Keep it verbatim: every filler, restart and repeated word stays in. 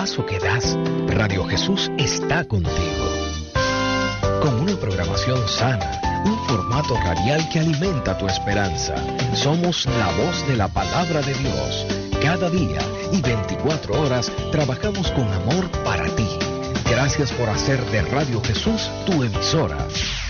paso que das, Radio Jesús está contigo. Con una programación sana, un formato radial que alimenta tu esperanza. Somos la voz de la palabra de Dios. Cada día y veinticuatro horas trabajamos con amor para ti. Gracias por hacer de Radio Jesús tu emisora.